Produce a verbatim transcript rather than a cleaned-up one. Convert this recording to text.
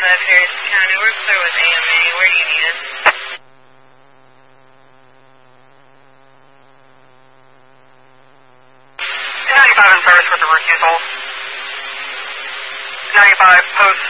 ninety-five Harrison County. We're clear with A M A. Where do you need us? ninety-five in service with the recusal. ninety-five post